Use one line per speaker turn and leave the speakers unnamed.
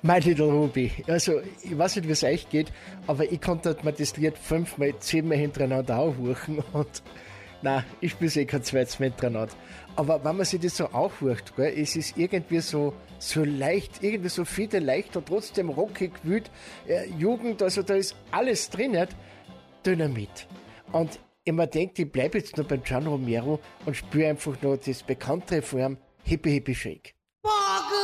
Mein Little Ruby. Also, ich weiß nicht, wie es euch geht, aber ich konnte mir das Lied 5-mal, 10-mal hintereinander aufhören und nein, ich spiele es kein zweites Mal hintereinander. Aber wenn man sich das so aufhört, gell, es ist irgendwie so leicht, irgendwie so leicht und trotzdem rockig, wild, Jugend, also da ist alles drin, nicht? Dynamit. Und ich mir denke, ich bleibe jetzt nur beim John Romero und spiele einfach noch das bekannte Form Hippie Hippie Shake.
Boah!